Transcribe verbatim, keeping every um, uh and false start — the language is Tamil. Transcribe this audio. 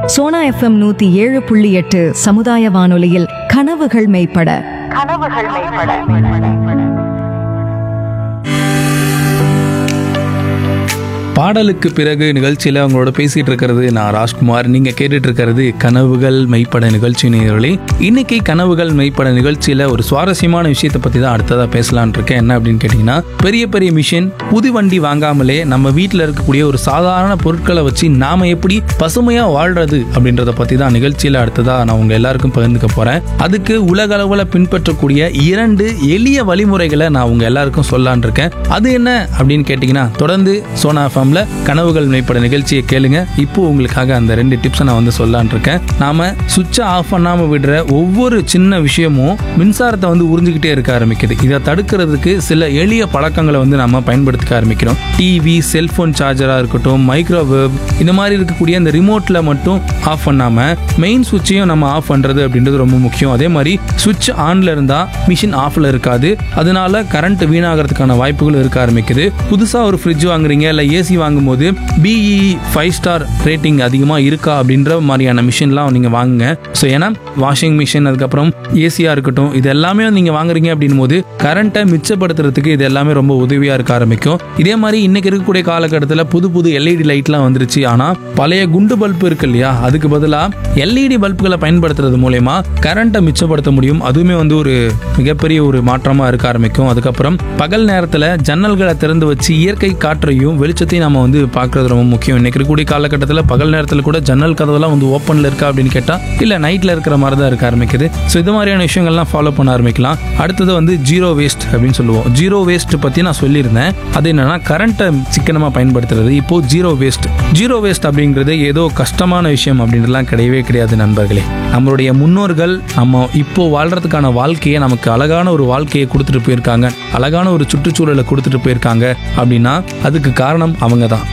சோனா எஃப்எம் நூத்தி ஏழு புள்ளி எட்டு சமுதாய வானொலியில் கனவுகள் மெய்ப்பட கனவுகள் மெய்ப்பட பாடலுக்கு பிறகு நிகழ்ச்சியில் அவங்களோட பேசிட்டு இருக்கிறது நான் ராஜ்குமார். நீங்க கேட்டுட்டு இருக்கிறது கனவுகள் மெய்ப்பட நிகழ்ச்சி நேயர்களே. இன்னைக்கு கனவுகள் மெய்ப்பட நிகழ்ச்சியில ஒரு சுவாரஸ்யமான விஷயத்தை பத்தி தான் அடுத்ததா பேசலான் இருக்கேன். என்ன அப்படின்னு கேட்டீங்கன்னா, பெரிய பெரிய மிஷின் புது வண்டி வாங்காமலே நம்ம வீட்டில் இருக்கக்கூடிய ஒரு சாதாரண பொருட்களை வச்சு நாம எப்படி பசுமையா வாழ்றது அப்படின்றத பத்தி தான் நிகழ்ச்சியில அடுத்ததா நான் உங்க எல்லாருக்கும் பகிர்ந்துக்க போறேன். அதுக்கு உலக அளவில் பின்பற்றக்கூடிய இரண்டு எளிய வழிமுறைகளை நான் உங்க எல்லாருக்கும் சொல்லலான் இருக்கேன். அது என்ன அப்படின்னு கேட்டீங்கன்னா, தொடர்ந்து சோனா எஃப்எம் கனவுகள் மெய்ப்பட நிகழ்ச்சியை கேளுங்க. இப்போ உங்களுக்காக அந்த ரெண்டு டிப்ஸ் நான் வந்து சொல்லலான் இருக்கேன். நாம சுவிட்சை ஆஃப் பண்ணாம விடுற ஒவ்வொரு சின்ன விஷயமும் மின்சாரத்தை வந்து உறிஞ்சிக்கிட்டே இருக்க ஆரம்பிக்குது. இதை தடுக்கிறதுக்கு சில எளிய பழக்கங்களை வந்து நம்ம பயன்படுத்திக்க ஆரம்பிக்கிறோம். டிவி, செல்போன் சார்ஜரா இருக்கட்டும், மைக்ரோவேவ், இந்த மாதிரி இருக்கக்கூடிய அந்த ரிமோட்ல மட்டும் ஆஃப் பண்ணாம மெயின் சுவிட்சையும் நம்ம ஆஃப் பண்றது அப்படின்றது ரொம்ப முக்கியம். அதே மாதிரி சுவிட்ச் ஆன்ல இருந்தா மிஷின் ஆஃப்ல இருக்காது. அதனால கரண்ட் வீணாகிறதுக்கான வாய்ப்புகள் இருக்க ஆரம்பிக்குது. புதுசா ஒரு ஃப்ரிட்ஜ் வாங்குறீங்க இல்ல ஏசி வாங்கும்போது பிஇ ஃபைவ் ஸ்டார் ரேட்டிங் அதிகமாக இருக்கா அப்படின்ற மாதிரியான மிஷின்லாம் நீங்கள் வாங்குங்க. ஸோ ஏன்னா வாஷிங் மிஷின், அதுக்கப்புறம் ஏசியாக இருக்கட்டும், இது எல்லாமே நீங்கள் வாங்குறீங்க அப்படின் போது கரண்ட்டை மிச்சப்படுத்துறதுக்கு இது எல்லாமே ரொம்ப உதவியாக இருக்க ஆரம்பிக்கும். இதே மாதிரி இன்னைக்கு இருக்கக்கூடிய காலகட்டத்தில் புது புது எல்இடி லைட்லாம் வந்துருச்சு. ஆனால் பழைய குண்டு பல்பு இருக்கு இல்லையா, அதுக்கு பதிலாக எல்இடி பல்புகளை பயன்படுத்துறது மூலயமா கரண்ட்டை மிச்சப்படுத்த முடியும். அதுவுமே வந்து ஒரு மிகப்பெரிய ஒரு மாற்றமாக இருக்க ஆரம்பிக்கும். அதுக்கப்புறம் பகல் நேரத்தில் ஜன்னல்களை திறந்து வச்சு இயற்கை காற்றையும் வெளிச்சத்தையும் நம்ம வந்து பார்க்கறது ரொம்ப முக்கியம். இன்னைக்கு இருக்கக்கூடிய காலகட்டத்தில் பகல் நேரத்தில் கூட ஜன்னல் கதவெல்லாம் வந்து ஓப்பனில் இருக்கா அப்படின்னு கேட்டால் இல்லை, நைட்டில் இருக்கிற மாதிரி தான் இருக்க ஆரம்பிக்குது. ஸோ இது மாதிரியான விஷயங்கள்லாம் ஃபாலோ பண்ண ஆரம்பிக்கலாம். அடுத்தது வந்து ஜீரோ வேஸ்ட் அப்படின்னு சொல்லுவோம். ஜீரோ வேஸ்ட் பற்றி நான் சொல்லியிருந்தேன். அது என்னன்னா கரண்ட்டை சிக்கனமாக பயன்படுத்துறது. இப்போ ஜீரோ வேஸ்ட் ஜீரோ வேஸ்ட் அப்படிங்கிறது ஏதோ கஷ்டமான விஷயம் அப்படின்றதுலாம் கிடையவே கிடையாது நண்பர்களே. நம்மளுடைய முன்னோர்கள் நம்ம இப்போ வாழ்றதுக்கான வாழ்க்கையை நமக்கு அழகான ஒரு வாழ்க்கையை கொடுத்துட்டு போயிருக்காங்க, அழகான ஒரு சுற்றுச்சூழலை கொடுத்துட்டு போயிருக்காங்க. அப்படின்னா அதுக்கு காரணம் அவங்க தான்.